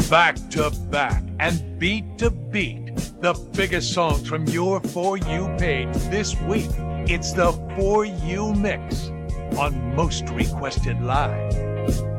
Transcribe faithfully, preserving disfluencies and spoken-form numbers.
Back to back and beat to beat, the biggest songs from your For You page this week. It's the For You Mix on Most Requested Live.